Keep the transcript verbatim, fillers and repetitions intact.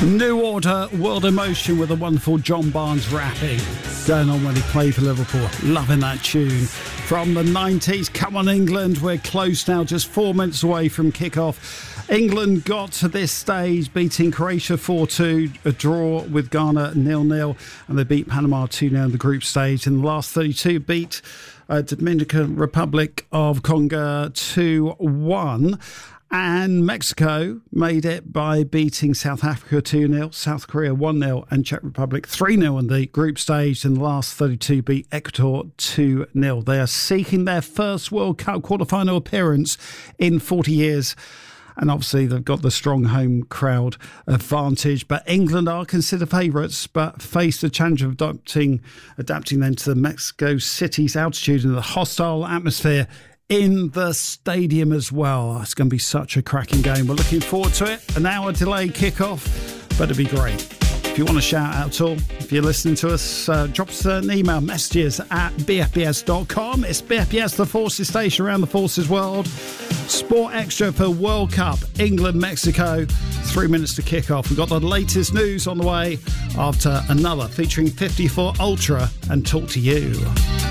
New Order, World Emotion with a wonderful John Barnes rapping going on when he played for Liverpool. Loving that tune. From the nineties, come on England, we're close now, just four minutes away from kick-off. England got to this stage, beating Croatia four two, a draw with Ghana nil nil, and they beat Panama two nil in the group stage. In the last thirty-two, beat uh, Dominican Republic of Congo two one. And Mexico made it by beating South Africa two nil, South Korea one nil, and Czech Republic three nil in the group stage. In the last thirty-two, beat Ecuador two nil. They are seeking their first World Cup quarter-final appearance in forty years. And obviously, they've got the strong home crowd advantage. But England are considered favourites, but face the challenge of adapting, adapting then to the Mexico City's altitude and the hostile atmosphere in the stadium as well. It's going to be such a cracking game. We're looking forward to it. An hour delay kickoff, but it'll be great. If you want to shout out at all, if you're listening to us, uh, drop us an email, messages at b f b s dot com. It's B F B S, the Forces station around the Forces world. Sport Extra for World Cup, England, Mexico. Three minutes to kick off. We've got the latest news on the way after another featuring fifty-four Ultra and Talk to You.